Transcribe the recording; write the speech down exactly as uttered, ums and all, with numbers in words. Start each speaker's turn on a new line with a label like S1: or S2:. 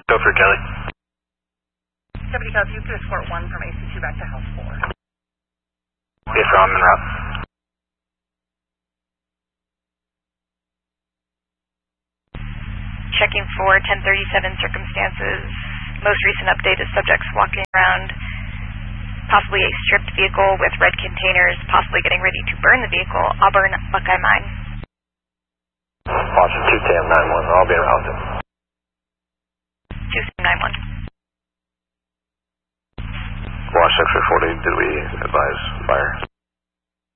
S1: Go for it, Kelly.
S2: Deputy Cal, if you could escort one from A C two back to house four.
S1: Yes, sir, I'm en route.
S3: Checking for ten thirty-seven circumstances. Most recent update is subjects walking around, possibly a stripped vehicle with red containers, possibly getting ready to burn the vehicle. Auburn, Buckeye Mine.
S1: Washington two T M nine one, I'll be around it.
S3: two seven nine one.
S1: Wash six forty, did we advise fire?